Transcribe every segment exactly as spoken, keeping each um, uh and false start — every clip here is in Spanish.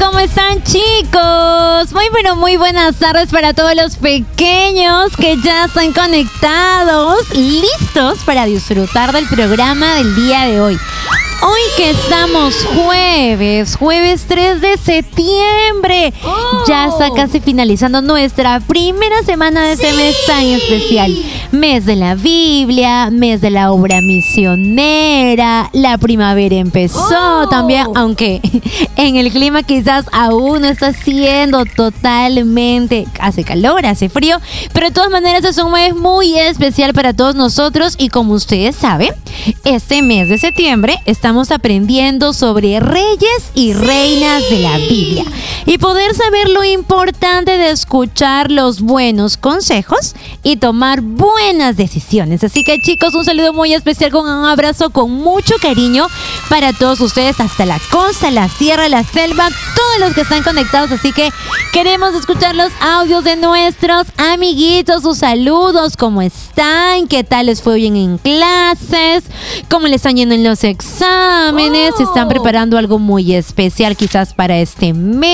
¿Cómo están, chicos? Muy, pero muy buenas tardes para todos los pequeños que ya están conectados, listos para disfrutar del programa del día de hoy. Hoy que estamos jueves, jueves tres de septiembre, oh. ya está casi finalizando nuestra primera semana de este sí. mes tan especial. Mes de la Biblia, mes de la obra misionera, la primavera empezó oh. también, aunque en el clima quizás aún no está siendo totalmente, hace calor, hace frío, pero de todas maneras es un mes muy especial para todos nosotros y como ustedes saben, este mes de septiembre estamos aprendiendo sobre reyes y reinas de la Biblia y poder saber lo importante de escuchar los buenos consejos y tomar buenas decisiones. Así que, chicos, un saludo muy especial con un abrazo con mucho cariño para todos ustedes hasta la costa, la sierra, la selva, todos los que están conectados. Así que queremos escuchar los audios de nuestros amiguitos, sus saludos, cómo están, qué tal les fue bien en clases, cómo les están yendo en los exámenes, oh. si están preparando algo muy especial quizás para este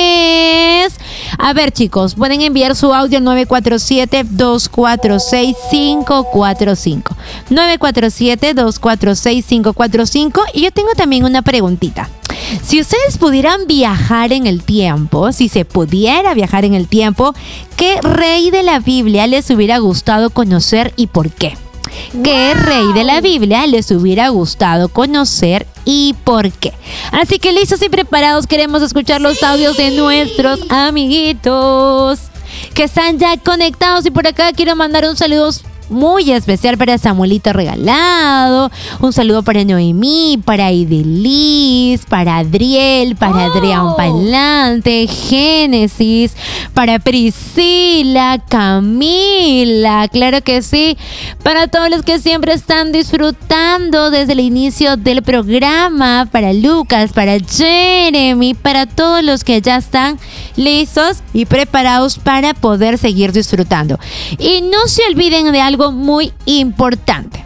mes. A ver, chicos, pueden enviar su audio al nueve cuatro siete, dos cuatro seis, cinco cuatro cinco. nueve cuatro siete, dos cuatro seis, cinco cuatro cinco. Y yo tengo también una preguntita. Si ustedes pudieran viajar en el tiempo, si se pudiera viajar en el tiempo, ¿qué rey de la Biblia les hubiera gustado conocer y por qué? ¿Qué wow. rey de la Biblia les hubiera gustado conocer y por qué? Así que listos y preparados, queremos escuchar los audios de nuestros amiguitos que están ya conectados. Y por acá quiero mandar un saludo muy especial para Samuelito Regalado, un saludo para Noemí, para Idelís, para Adriel, para oh. Adrián Palante, Génesis, para Priscila, Camila, claro que sí, para todos los que siempre están disfrutando desde el inicio del programa, para Lucas, para Jeremy, para todos los que ya están listos y preparados para poder seguir disfrutando. Y no se olviden de algo muy importante.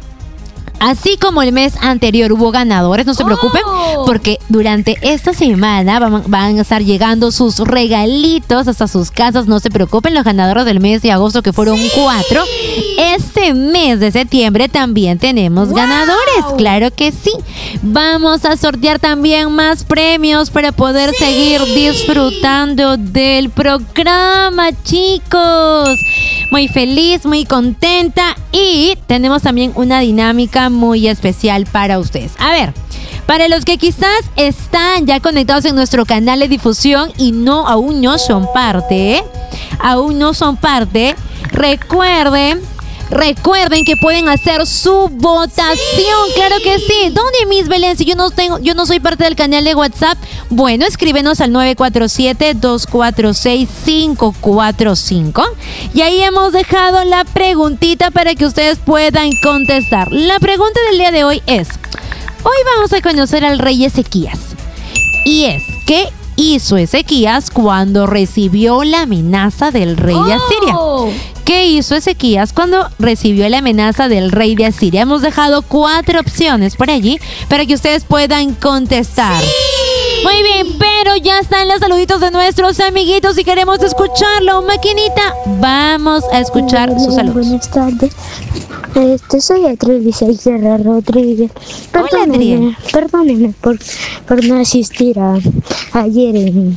Así como el mes anterior hubo ganadores, no se preocupen, oh. porque durante esta semana van, van a estar llegando sus regalitos hasta sus casas. No se preocupen, los ganadores del mes de agosto, que fueron sí. cuatro. Este mes de septiembre también tenemos wow. ganadores, claro que sí. Vamos a sortear también más premios para poder sí. seguir disfrutando del programa, chicos. Muy feliz, muy contenta y tenemos también una dinámica muy especial para ustedes. A ver, para los que quizás están ya conectados en nuestro canal de difusión y no aún no son parte, ¿eh? aún no son parte, recuerden, recuerden que pueden hacer su votación, sí. claro que sí. ¿Dónde, Miss Belén? Si yo no tengo, yo no soy parte del canal de WhatsApp, bueno, escríbenos al nueve cuatro siete, dos cuatro seis, cinco cuatro cinco y ahí hemos dejado la preguntita para que ustedes puedan contestar. La pregunta del día de hoy es: hoy vamos a conocer al rey Ezequías y es ¿qué hizo Ezequías cuando recibió la amenaza del rey de Asiria? Oh. ¿Qué hizo Ezequías cuando recibió la amenaza del rey de Asiria? Hemos dejado cuatro opciones por allí para que ustedes puedan contestar. ¡Sí! Muy bien, pero ya están los saluditos de nuestros amiguitos y queremos escucharlo. Maquinita, vamos a escuchar sus saludos. Buenas tardes. Este, soy Adriel Sierra Rodríguez. Perdónenme, perdónenme por, por no asistir a, ayer en,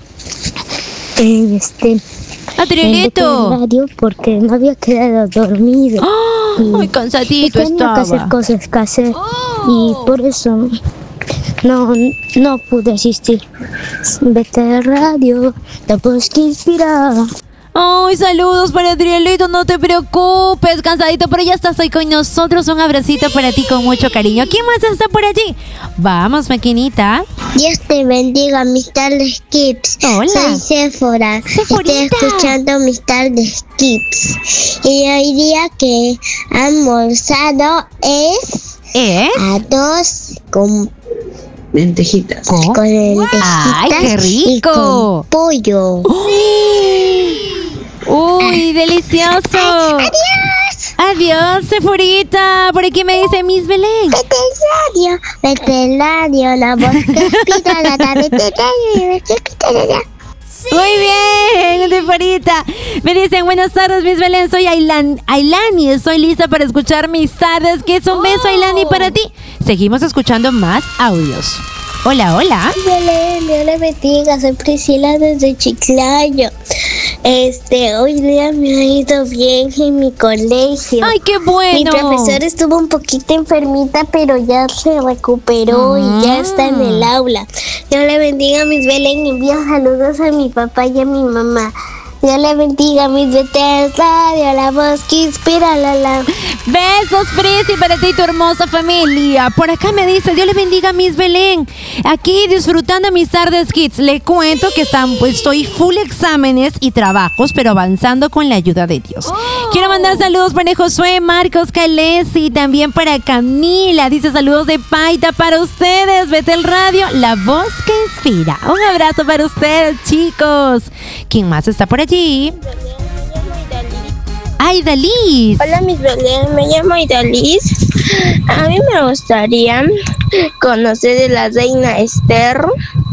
en este... Adrielito. En radio porque no había quedado dormido. Oh, muy cansadito estaba. Tenía que hacer cosas que hacer oh. y por eso no, no pude asistir. Vete a radio, te puedes que inspirar. Ay, saludos para Adrielito, no te preocupes, cansadito, pero ya estás hoy con nosotros. Un abracito para ti con mucho cariño. ¿Quién más está por allí? Vamos, maquinita. Dios te bendiga, mis tardes Kids. Hola. Soy Sephora. Sephorita. Estoy escuchando mis tardes Kids. Y hoy día que he almorzado es... ¿Es? Arroz con... lentejitas. ¿Cómo? Con lentejitas. ¡Ay, qué rico! Y con pollo. ¡Oh! ¡Uy, delicioso! ¡Adiós! Adiós, Sefurita. Por aquí me dice Miss Belén. Vete al radio, vete al radio, la voz que inspira, la la vete al radio, vete al radio. Muy bien, Sefurita. Me dicen, buenas tardes, Miss Belén. Soy Ailan, Ailani. Estoy lista para escuchar mis tardes. Que es un beso, Ailani, para ti. Seguimos escuchando más audios. Hola, hola. Belén, Dios le bendiga, soy Priscila desde Chiclayo. Este, hoy día me ha ido bien en mi colegio. Ay, qué bueno. Mi profesora estuvo un poquito enfermita, pero ya se recuperó Ah. y ya está en el aula. Dios le bendiga, Miss Belén, envío saludos a mi papá y a mi mamá. Dios le bendiga, mis veteras, radio, la voz que inspira, la la. Besos, Prisi, para ti y tu hermosa familia. Por acá me dice, Dios le bendiga, Miss Belén. Aquí disfrutando mis tardes kids. Le cuento que están, pues, estoy full exámenes y trabajos, pero avanzando con la ayuda de Dios. Quiero mandar saludos para Josué, Marcos, Calesi, también para Camila. Dice saludos de Paita para ustedes. Vete al radio, la voz que inspira. Un abrazo para ustedes, chicos. ¿Quién más está por allí? ¡Ay, Dalis! Hola, Miss Belén, me llamo Idalis. A mí me gustaría conocer de la reina Esther.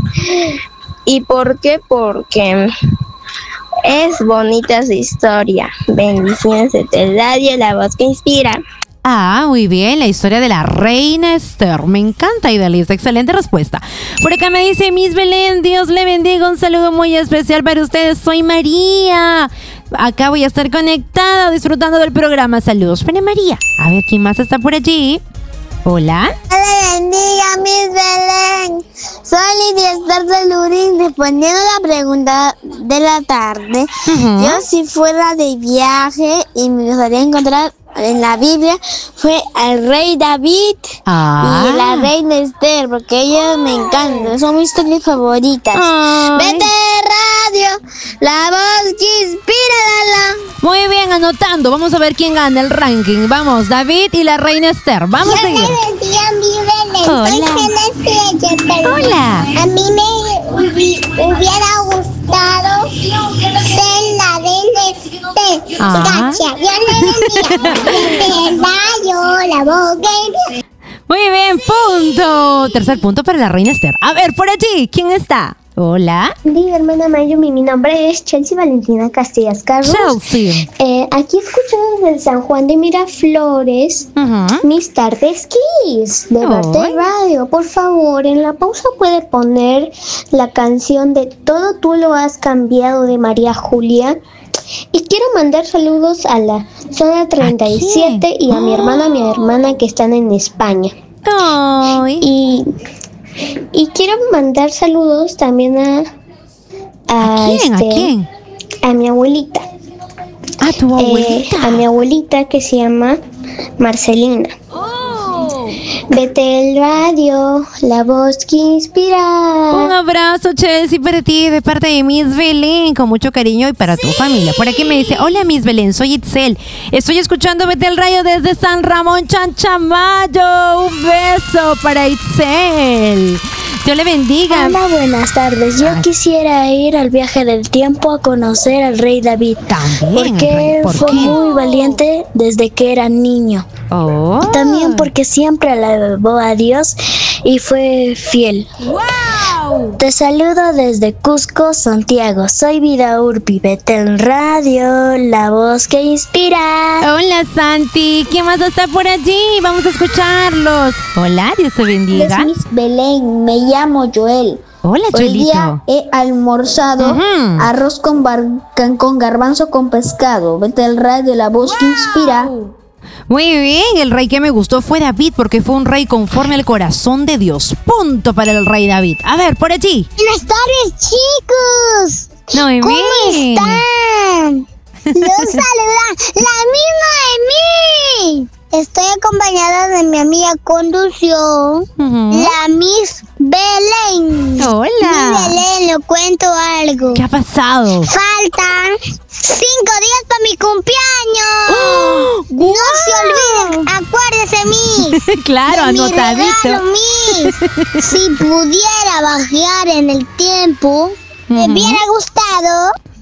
¿Y por qué? Porque es bonita su historia. Bendiciones de radio, la voz que inspira. Ah, muy bien, la historia de la reina Esther. Me encanta, Idalis, excelente respuesta. Por acá me dice Miss Belén, Dios le bendiga, un saludo muy especial para ustedes. Soy María. Acá voy a estar conectada, disfrutando del programa. Saludos para María. A ver, ¿quién más está por allí? Hola. Dios le bendiga, Miss Belén. Soy Lidia Esther de Lurín, respondiendo a la pregunta de la tarde. Ujú. Yo, si fuera de viaje y me gustaría encontrar en la Biblia, fue al rey David Ah. y la reina Esther, porque ellos me encantan, son mis historias favoritas. Ay. Vete radio, la voz que inspira, la Muy bien, anotando. Vamos a ver quién gana el ranking. Vamos, David y la reina Esther. Vamos a seguir. Hola. Hola. A mí me hubi- hubiera gustado ser la reina Esther. Ah. Gracias. Dios le bendiga. Vete radio, la voz que Muy bien, punto. Tercer punto para la reina Esther. A ver, por allí, ¿quién está? Hola. Diga, hermana Mayumi, mi nombre es Chelsea Valentina Castillas Carlos. Chelsea. Eh, aquí escuchando desde San Juan de Miraflores Ujú. mis tardes Kiss de Ay. Verte Radio. Por favor, en la pausa puede poner la canción de Todo tú lo has cambiado de María Julia. Y quiero mandar saludos a la zona treinta y siete y a mi hermana, mi hermana que están en España. Ay. Y, y quiero mandar saludos también a a, ¿A quién? ¿A este, quién? a mi abuelita. A tu Eh, abuelita. a mi abuelita que se llama Marcelina. Vete el radio, la voz que inspira. Un abrazo, Chelsea, para ti de parte de Miss Belén, con mucho cariño y para tu familia. Por aquí me dice, hola Miss Belén, soy Itzel. Estoy escuchando Vete al Radio desde San Ramón, Chanchamayo. Un beso para Itzel. Dios le bendiga. Hola, buenas tardes. Yo Ay. quisiera ir al viaje del tiempo a conocer al rey David. También, Porque el rey. ¿Por fue qué? muy valiente desde que era niño. Oh. También porque siempre alabó a Dios y fue fiel. Te saludo desde Cusco, Santiago. Soy Vida Urbi. Vete en radio, la voz que inspira. Hola Santi, ¿quién más está por allí? Vamos a escucharlos. Hola, Dios te bendiga. Es Miss Belén, me llamo Joel. Hola, Hoy día Joelito. he almorzado Ujú. arroz con, bar- can- con garbanzo con pescado. Vete al radio, la voz que inspira. Muy bien, el rey que me gustó fue David porque fue un rey conforme al corazón de Dios. Punto para el rey David. A ver, por allí. Buenas tardes, chicos. Noemí. ¿Cómo están? Los saluda la misma de mí. Estoy acompañada de mi amiga conducción, Ujú. la Miss Belén. Hola. Miss Belén, le cuento algo. ¿Qué ha pasado? Faltan cinco días para mi cumpleaños. ¡Guau! No se olviden, acuérdese, Miss. Claro, de mi anotadito. regalo, Miss. Si pudiera bajar en el tiempo, me Ujú. hubiera gustado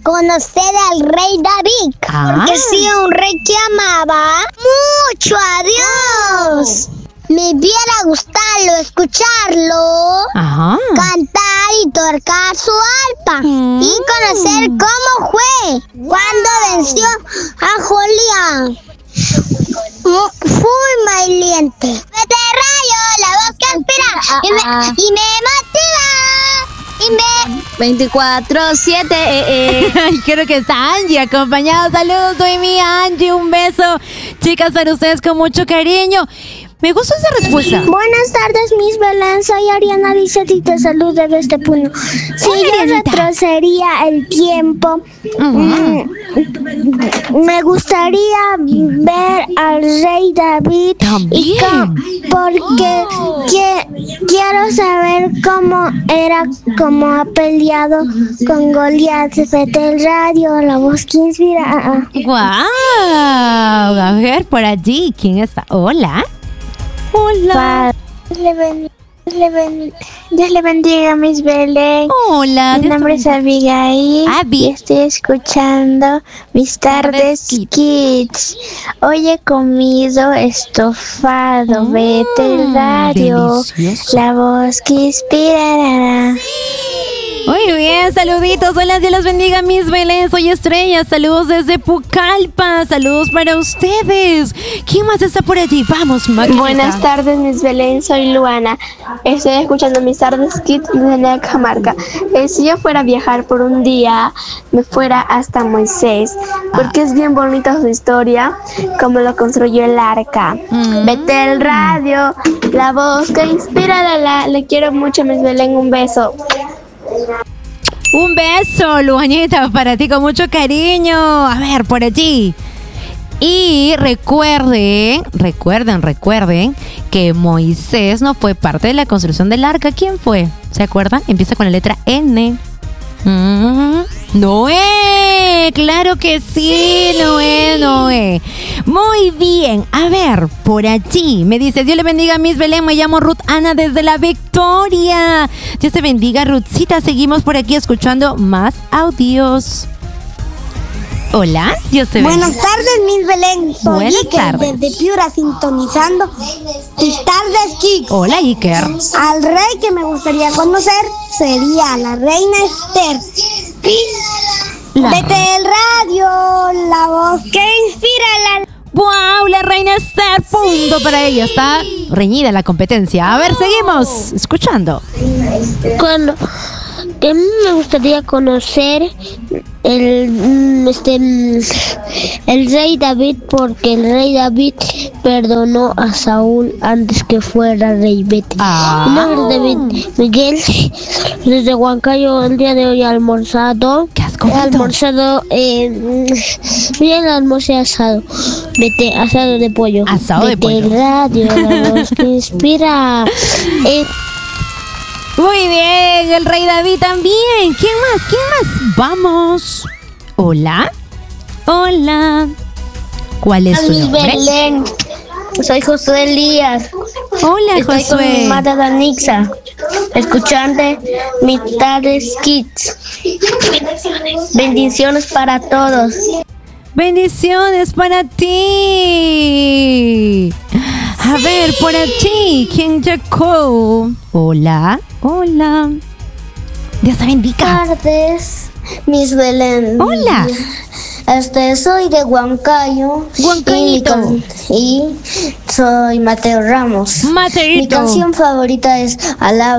conocer al rey David. Ah. Porque sí, un rey que amaba mucho a Dios. Me hubiera gustado escucharlo, Ajá. cantar y tocar su arpa. Mm. Y conocer cómo fue cuando venció a Goliat. Mu- Fui valiente. Vete rayo, la voz que inspira y me, y me motiva. Y me... veinticuatro siete. Eh, eh. Creo que está Angie acompañado. Saludos, soy mi Angie. Un beso, chicas, para ustedes con mucho cariño. Me gusta esa respuesta. Buenas tardes, Miss Belén. Soy Ariana Lizeth y te saludo desde este puño. Si Hola, yo Arianita. retrocedería el tiempo, mm, me gustaría ver al rey David. Y co- También. porque que- quiero saber cómo era, cómo ha peleado con Goliat. Vete el radio, la voz que inspira. ¡Guau! A ver, por allí, ¿quién está? Hola. Hola. Dios le ben- Dios le ben- Dios le bendiga, Miss Belén. Hola. Mi Dios nombre te es Abigail Abby. y estoy escuchando Mis Tardes Tardes Kids. Hoy he comido estofado, Mm, vete el radio, delicioso. la voz que inspirará. Muy bien, saluditos. Hola, Dios los bendiga, Miss Belén. Soy Estrella. Saludos desde Pucallpa. Saludos para ustedes. ¿Quién más está por allí? Vamos, Maquita. Buenas tardes, Miss Belén, soy Luana. Estoy escuchando Mis Tardes Kids desde la Camarca. Eh, si yo fuera a viajar por un día, me fuera hasta Moisés, porque es bien bonita su historia, cómo lo construyó el arca. Mm. Vete el radio, la voz que inspira, la, la, le quiero mucho, Miss Belén, un beso. Un beso, Luanita, para ti con mucho cariño. A ver, por allí. Y recuerden, recuerden, recuerden que Moisés no fue parte de la construcción del arca. ¿Quién fue? ¿Se acuerdan? Empieza con la letra N. Mm, Noé, claro que sí, Noé, Noé. Muy bien, a ver, por allí me dice, Dios le bendiga, Miss Belén, me llamo Ruth Ana desde La Victoria. Dios te bendiga, Ruthcita, seguimos por aquí escuchando más audios. Hola, Dios te bendiga. Buenas tardes, Miss Belén. Soy Buenas Iker tardes. desde Piura, sintonizando Mis Tardes Kids. Hola, Iker. Al rey que me gustaría conocer sería la reina Esther. La- Vete el radio, la voz que inspira la... ¡Wow! La reina Esther, punto para ella. Está reñida la competencia. A ver, seguimos escuchando. Cuando que a mí me gustaría conocer el mm, este mm, el rey David, porque el rey David perdonó a Saúl antes que fuera rey. Vete. Ah. Mi nombre es David Miguel, desde Huancayo. El día de hoy he almorzado. ¿Qué has He comido? almorzado, eh, mm, bien almorcé asado. Vete, asado de pollo. Asado de Vete pollo. el radio, la voz que inspira. Eh, Muy bien, el rey David también. ¿Quién más? ¿Quién más? Vamos. Hola. Hola. ¿Cuál es su Miss nombre? Belén, soy Josué Elías. Hola, Estoy con mi Josué. madre Danixa, escuchando Mis Tardes Kids. Bendiciones para todos. Bendiciones para ti. A ver, por aquí, ¿quién llegó? Hola, hola. Dios te bendiga. Tardes, Miss Belén. Hola. Este, soy de Huancayo. Huancayito. Y, mi can- y soy Mateo Ramos. Mi Mateito. canción favorita es Alaba